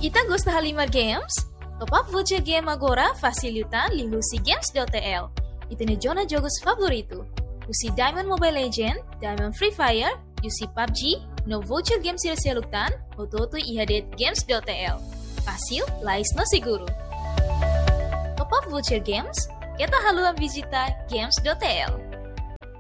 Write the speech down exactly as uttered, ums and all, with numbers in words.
Kita gosta Halimar Games? Top up voucher game agora facilitan li husi games.tl. Itene jona jogos favorito. Usi Diamond Mobile Legend, Diamond Free Fire, usi P U B G, no voucher game sila-silutan, ototo ihadet games.tl. Fácil, lais no seguro. Top up voucher games, kita haluan visita games.tl.